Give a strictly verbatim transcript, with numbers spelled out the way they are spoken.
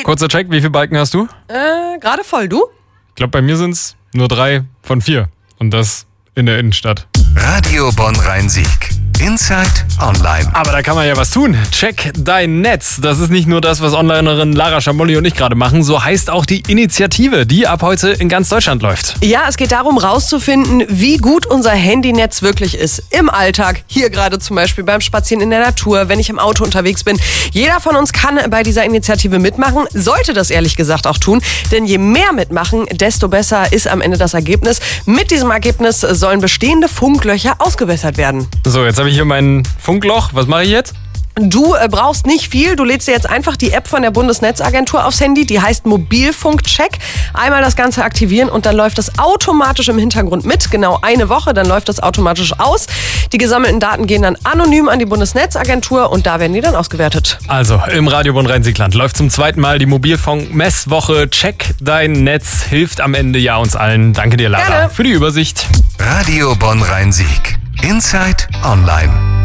kurzer Check, wie viele Balken hast du? Äh, gerade voll, du? Ich glaube, bei mir sind es nur drei von vier. Und das in der Innenstadt. Radio Bonn Rhein-Sieg. Inside Online. Aber da kann man ja was tun. Check dein Netz. Das ist nicht nur das, was Onlinerin Lara Schamolli und ich gerade machen. So heißt auch die Initiative, die ab heute in ganz Deutschland läuft. Ja, es geht darum, rauszufinden, wie gut unser Handynetz wirklich ist. Im Alltag, hier gerade zum Beispiel beim Spazieren in der Natur, wenn ich im Auto unterwegs bin. Jeder von uns kann bei dieser Initiative mitmachen, sollte das ehrlich gesagt auch tun. Denn je mehr mitmachen, desto besser ist am Ende das Ergebnis. Mit diesem Ergebnis sollen bestehende Funklöcher ausgebessert werden. So, jetzt habe ich hier mein Funkloch. Was mache ich jetzt? Du äh, brauchst nicht viel. Du lädst dir jetzt einfach die App von der Bundesnetzagentur aufs Handy. Die heißt Mobilfunkcheck. Einmal das Ganze aktivieren und dann läuft das automatisch im Hintergrund mit. Genau eine Woche, dann läuft das automatisch aus. Die gesammelten Daten gehen dann anonym an die Bundesnetzagentur und da werden die dann ausgewertet. Also, im Radio Bonn Rhein-Sieg-Land läuft zum zweiten Mal die Mobilfunk-Messwoche. Check dein Netz. Hilft am Ende ja uns allen. Danke dir, Lara, Gerne. für die Übersicht. Radio Bonn Rhein-Sieg. Inside Online.